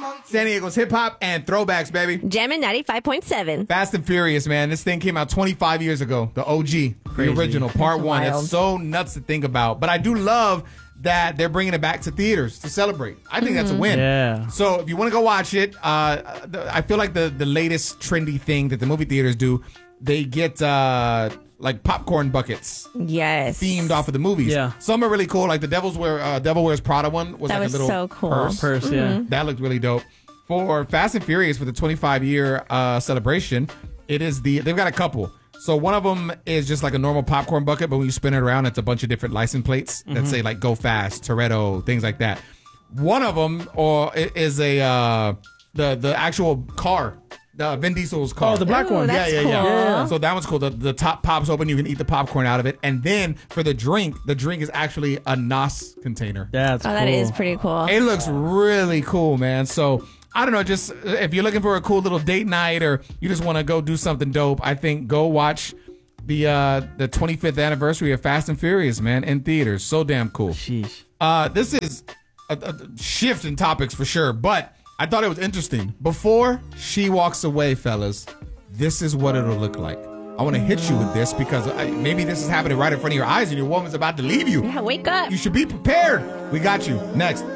San Diego's hip hop and throwbacks, baby. Jammin' 95.7. Fast and Furious, man. This thing came out 25 years ago. The OG, Crazy. the original, part That's one. wild. It's so nuts to think about. But I do love that they're bringing it back to theaters to celebrate. I think that's a win. Yeah. So if you want to go watch it, I feel like the latest trendy thing that the movie theaters do, they get like popcorn buckets Yes. themed off of the movies. Yeah. Some are really cool. Like the Devil Wears Prada one was That like was a little so cool. purse. Yeah. That looked really dope. For Fast and Furious, for the 25-year celebration, they've got a couple. So one of them is just like a normal popcorn bucket, but when you spin it around, it's a bunch of different license plates that say like Go Fast, Toretto, things like that. One of them is the actual car, the Vin Diesel's car. Oh, the black one. That's Yeah. cool. So that one's cool. The top pops open. You can eat the popcorn out of it. And then for the drink is actually a NOS container. That's cool. That is pretty cool. It looks really cool, man. So I don't know. Just if you're looking for a cool little date night or you just want to go do something dope, I think go watch the 25th anniversary of Fast and Furious, man, in theaters. So damn cool. Sheesh. This is a shift in topics for sure, but I thought it was interesting. Before she walks away, fellas, this is what it'll look like. I want to hit you with this because maybe this is happening right in front of your eyes and your woman's about to leave you. Yeah, wake up. You should be prepared. We got you. Next.